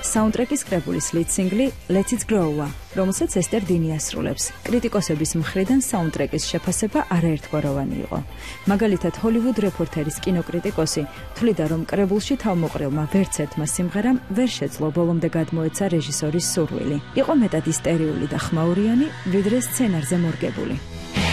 საუნდტრეკის კრებულის lead single Let It Grow-ა, რომელსაც ესტერ დინი ასრულებს. კრიტიკოსების მხრიდან საუნდტრეკის შეფასება არაერთგვაროვანი იყო. მაგალითად, Hollywood Reporter-ის კინოკრიტიკოსი თვლიდა, რომ კრებულში თავმოყრილმა ვერც ერთმა სიმღერამ ვერ შეძლო ბოლომდე გადმოეცა რეჟისორის სურვილი. იყო მეტად ისტერიული და ხმაურიანი, ვიდრე სცენარზე მორგებული.